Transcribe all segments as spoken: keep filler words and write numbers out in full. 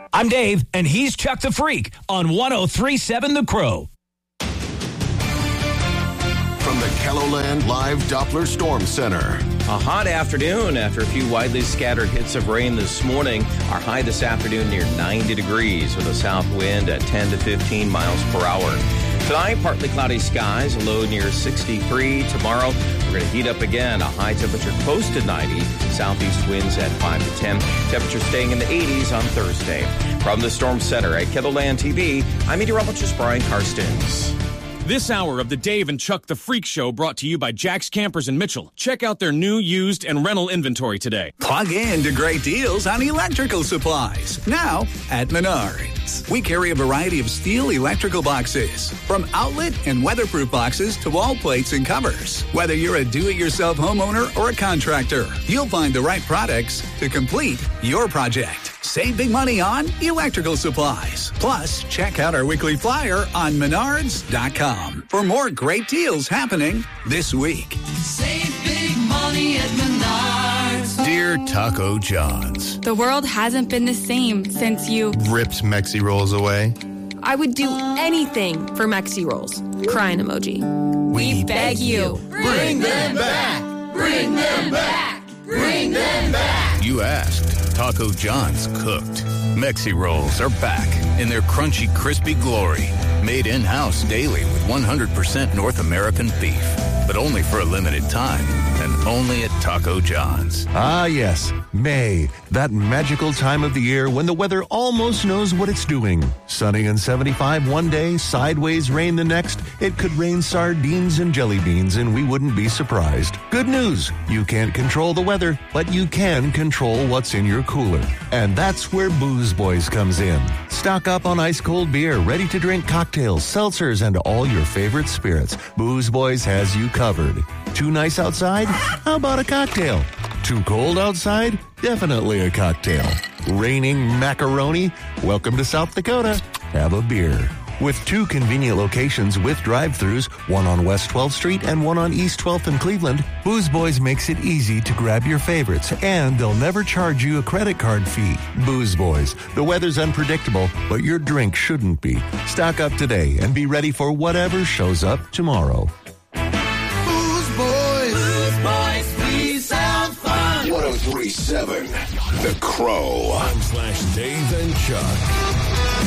I'm Dave, and he's Chuck the Freak on one oh three point seven The Crow. From the KELOLAND Live Doppler Storm Center. A hot afternoon after a few widely scattered hits of rain this morning. Our high this afternoon near ninety degrees with a south wind at ten to fifteen miles per hour. Tonight, partly cloudy skies, a low near sixty-three. Tomorrow, we're going to heat up again. A high temperature close to ninety. Southeast winds at five to ten. Temperature staying in the eighties on Thursday. From the Storm Center at KELOLAND T V, I'm meteorologist Brian Karstens. This hour of the Dave and Chuck the Freak Show brought to you by Jack's Campers in Mitchell. Check out their new, used, and rental inventory today. Plug in to great deals on electrical supplies. Now at Menards. We carry a variety of steel electrical boxes, from outlet and weatherproof boxes to wall plates and covers. Whether you're a do-it-yourself homeowner or a contractor, you'll find the right products to complete your project. Save big money on electrical supplies. Plus, check out our weekly flyer on menards dot com for more great deals happening this week. Save big money at Menards. Dear Taco John's. The world hasn't been the same since you ripped Mexi Rolls away. I would do anything for Mexi Rolls. Crying emoji. We, we beg you. Bring them back. Bring them back. Bring them back. You asked. Taco John's cooked. Mexi Rolls are back in their crunchy, crispy glory. Made in-house daily with one hundred percent North American beef. But only for a limited time. And only at Taco John's. Ah, yes. May. That magical time of the year when the weather almost knows what it's doing. Sunny and seventy-five one day, sideways rain the next. It could rain sardines and jelly beans, and we wouldn't be surprised. Good news. You can't control the weather, but you can control what's in your cooler. And that's where Booze Boys comes in. Stock up on ice-cold beer, ready-to-drink cocktails, seltzers, and all your favorite spirits. Booze Boys has you covered. Too nice outside? How about a cocktail? Too cold outside? Definitely a cocktail. Raining macaroni? Welcome to South Dakota. Have a beer. With two convenient locations with drive-thrus, one on West twelfth Street and one on East twelfth in Cleveland, Booze Boys makes it easy to grab your favorites, and they'll never charge you a credit card fee. Booze Boys. The weather's unpredictable, but your drink shouldn't be. Stock up today and be ready for whatever shows up tomorrow. Booze Boys. Booze Boys. We sound fun. one oh three point seven The Crow. I'm slash Dave and Chuck.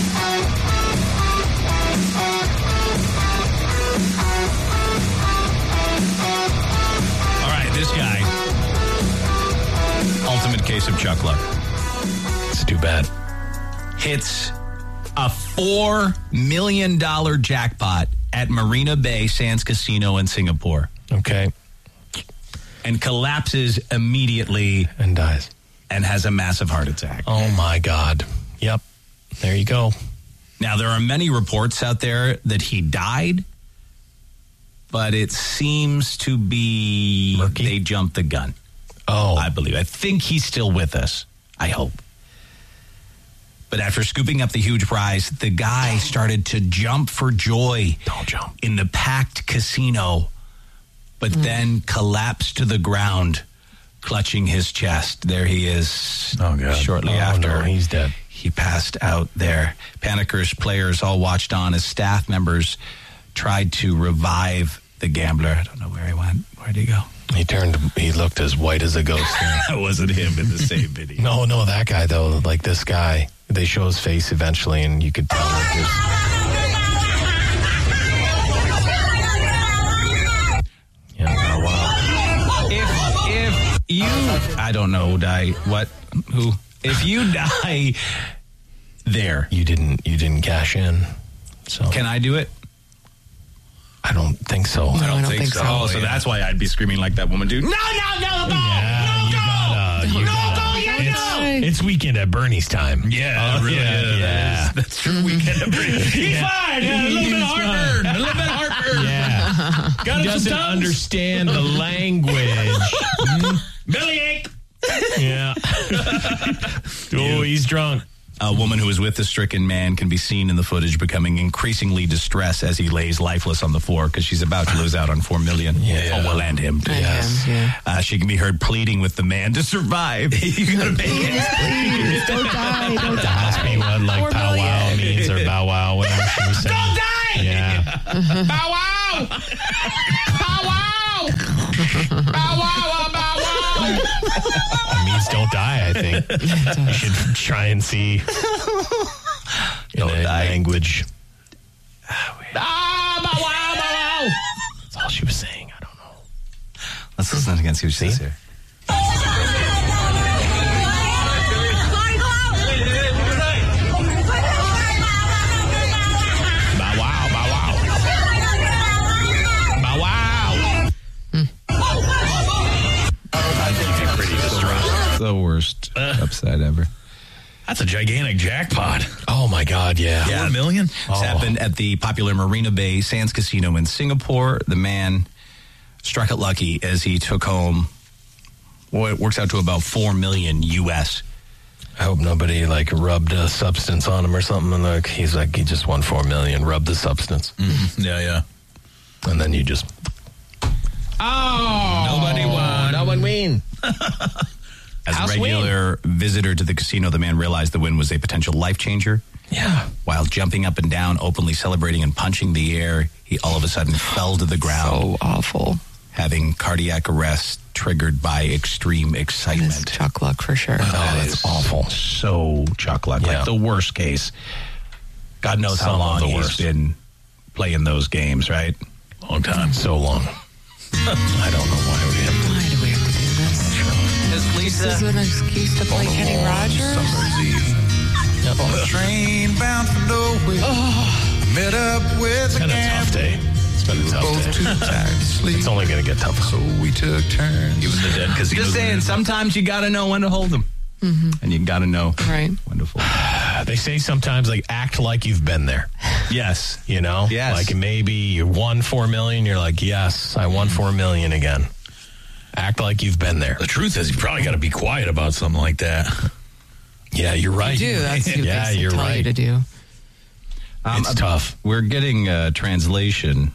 This guy, ultimate case of Chuck luck. It's too bad. Hits a four million dollars jackpot at Marina Bay Sands Casino in Singapore. Okay. And collapses immediately. And dies. And has a massive heart attack. Oh, my God. Yep. There you go. Now, there are many reports out there that he died. But it seems to be murky. They jumped the gun. Oh. I believe. I think he's still with us. I hope. But after scooping up the huge prize, the guy started to jump for joy. Don't jump. In the packed casino, but mm. then collapsed to the ground, clutching his chest. There he is. Oh, God. Shortly oh, after. No, he's dead. He passed out there. Panickers players all watched on as staff members tried to revive the gambler. I don't know where he went. Where'd he go? He turned, he looked as white as a ghost. That wasn't him in the same video. No, no, that guy, though. Like this guy. They show his face eventually, and you could tell it just... Yeah, oh, wow. If, if you... I don't know, die... What? Who? If you die there... You didn't, you didn't cash in. So can I do it? I don't think so. I don't, I don't think, think so. so. Oh, so yeah. that's why I'd be screaming like that woman, dude. No, no, no, no, yeah, no, you go, gotta, no, you no, gotta. go, yeah, it's, no. It's weekend at Bernie's time. Yeah, uh, really. Yeah, yeah, yeah. That is, that's true. Weekend at Bernie's. He's yeah. fine. Yeah, a little bit of heartburn. A little bit of heartburn. Yeah. Got he him doesn't some understand the language. Bellyache. Yeah. Oh, he's drunk. A woman who is with the stricken man can be seen in the footage becoming increasingly distressed as he lays lifeless on the floor because she's about to lose out on four million dollars. Yeah. Oh, well, and him. Too. Yes. Yeah. Uh, she can be heard pleading with the man to survive. You gotta pay it. Please, don't die, don't That must be die. Bow wow! Bow wow! Bow wow! Bow wow! It means don't die, I think. You should try and see in Don't a die. language. Ah, bow wow! Bow wow! That's all she was saying. I don't know. Let's listen again, see what she says here. Bow wow! Bow wow! Bow wow! Pretty distraught. The worst upside ever. That's a gigantic jackpot. Oh, my God, yeah. Four million? This Oh. happened at the popular Marina Bay Sands Casino in Singapore. The man struck it lucky as he took home, well, it works out to about four million U S. I hope nobody, like, rubbed a substance on him or something. And, like, he's like, he just won four million. Rubbed the substance. Mm-hmm. Yeah, yeah. And then you just... Oh! Nobody won. No one win. As House a regular visitor to the casino, the man realized the win was a potential life changer. Yeah. While jumping up and down, openly celebrating and punching the air, he all of a sudden fell to the ground. So awful. Having cardiac arrest triggered by extreme excitement. It's Chuck Luck for sure. Oh, That that's is awful. So Chuck Luck, Yeah. like the worst case. God knows Some how of long the he's worst. been playing those games, right? Long time. So long. I don't know why we have to. Why do we have to do this? Is This is an excuse to play Kenny Rogers? On a train bound for nowhere. Met up with It's been a tough day. It's been a tough both day. too tired to sleep. It's only going to get tougher. So we took turns. He was the dead because he Just was saying, sometimes you got to know when to hold them. Mm-hmm. And you got to know Right. when to fold them. They say sometimes, like, act like you've been there. Yes. You know? Yes. Like, maybe you won four million. You're like, yes, I won four million again. Act like you've been there. The truth is, you probably got to be quiet about something like that. Yeah, you're right. You do. That's what yeah, they you're tell right. you to do. Um, It's tough. We're getting a translation.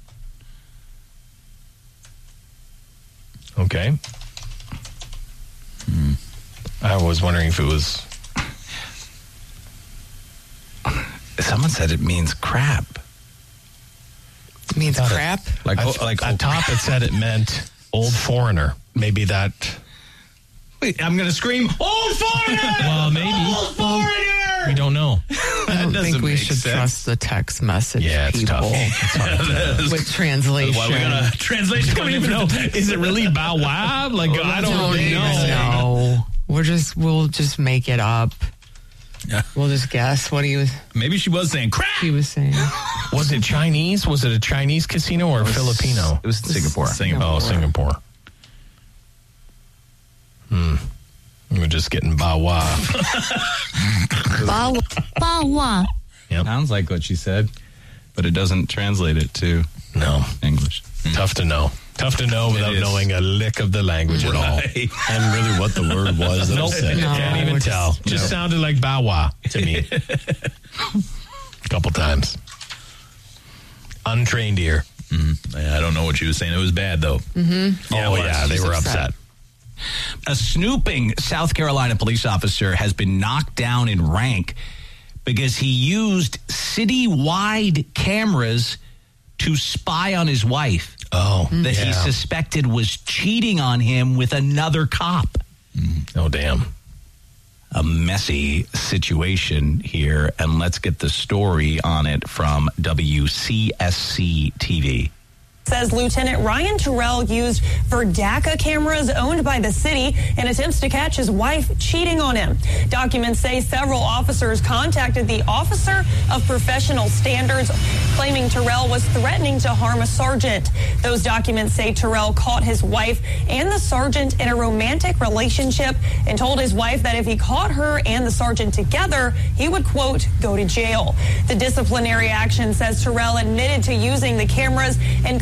Okay. Hmm. I was wondering if it was. Someone said it means crap. It means Thought it- crap. Like, I, oh, like at top it said it meant old foreigner. Maybe that. Wait, I'm going to scream, old foreigner! Well, maybe. Old foreigner! We don't know. I don't doesn't think we make should sense. trust the text message Yeah, it's people tough. It's hard to- with translation. Why we got a translation? I don't even know. Is it really bow wow? Like, I don't Don't really even know. know. We're just we'll just make it up. Yeah. We'll just guess what he was Maybe she was saying crap. he was saying. Was it Chinese? Was it a Chinese casino or Filipino? It was in Singapore. Singapore. Oh, Singapore. Hmm. We're just getting bow wow. Bow bow wow. Yep. Sounds like what she said, but it doesn't translate it to No. English. Tough to know. Tough to know without is. knowing a lick of the language at all. Right. And really what the word was that Nope. was said. No, Can't even we're tell. just- Just Nope. sounded like bow wow to me. A couple times. Untrained ear. Mm-hmm. Yeah, I don't know what she was saying. It was bad, though. Mm-hmm. Yeah, Oh, it was. yeah, they She's were upset. upset. A snooping South Carolina police officer has been knocked down in rank because he used city-wide cameras to spy on his wife Oh, that he yeah. suspected was cheating on him with another cop. Oh, damn. A messy situation here, and let's get the story on it from W C S C T V. Says Lieutenant Ryan Terrell used Verdaka cameras owned by the city in attempts to catch his wife cheating on him. Documents say several officers contacted the Officer of Professional Standards, claiming Terrell was threatening to harm a sergeant. Those documents say Terrell caught his wife and the sergeant in a romantic relationship and told his wife that if he caught her and the sergeant together, he would, quote, go to jail. The disciplinary action says Terrell admitted to using the cameras and claimed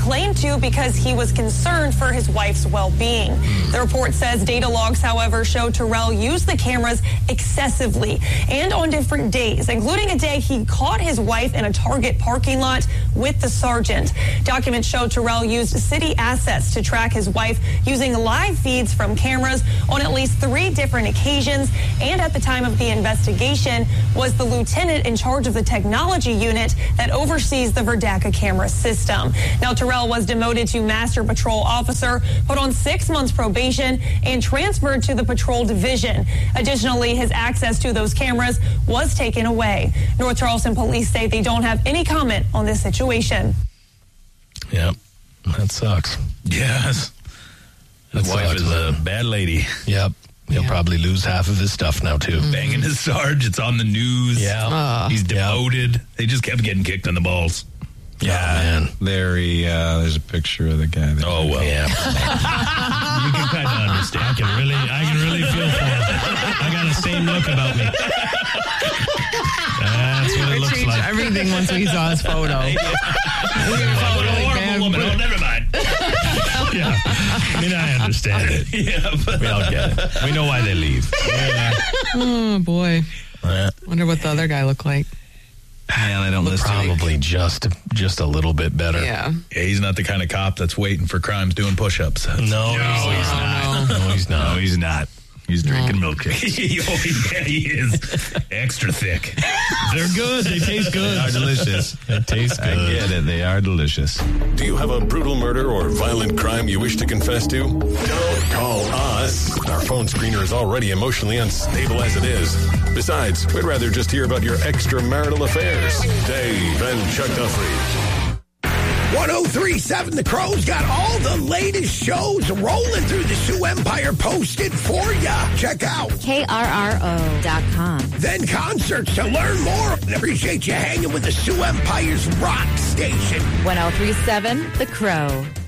claimed to because he was concerned for his wife's well-being. The report says data logs, however, show Terrell used the cameras excessively and on different days, including a day he caught his wife in a Target parking lot with the sergeant. Documents show Terrell used city assets to track his wife using live feeds from cameras on at least three different occasions, and at the time of the investigation was the lieutenant in charge of the technology unit that oversees the Verdacca camera system. Now, Terrell was demoted to Master Patrol Officer, put on six months probation, and transferred to the Patrol Division. Additionally, his access to those cameras was taken away. North Charleston police say they don't have any comment on this situation. Yep, that sucks. Yes. His That wife sucks, is man. a bad lady. Yep. He'll probably lose half of his stuff now, too. Mm-hmm. Banging his Sarge. It's on the news. Yeah. Uh, He's demoted. They just kept getting kicked on the balls. Yeah, oh, man. Larry, uh, there's a picture of the guy. That Oh, well. Yeah. You can kind of understand. I can really, I can really feel for him. I got the same look about me. That's what I it looks changed like. everything once we saw his photo. What a horrible woman. Oh, never mind. Yeah. I mean, I understand it. Yeah, but We all get it. We know why they leave. Yeah. Oh, boy. Yeah. Wonder what the other guy looked like. Man, I don't listen. Probably just, just a little bit better. Yeah. yeah, he's not the kind of cop that's waiting for crimes doing push-ups. No, he's not. No, he's not. No, he's not. He's drinking No. milkshakes. oh, yeah, he is. Extra thick. They're good. They taste good. They are delicious. They taste I good. get it. They are delicious. Do you have a brutal murder or violent crime you wish to confess to? Don't call us. Our phone screener is already emotionally unstable as it is. Besides, we'd rather just hear about your extramarital affairs. Dave and Chuck Duffrey. one oh three point seven The Crow's got all the latest shows rolling through the Sioux Empire posted for ya. Check out K R R O dot com. Then concerts to learn more. And appreciate you hanging with the Sioux Empire's rock station. one oh three point seven The Crow.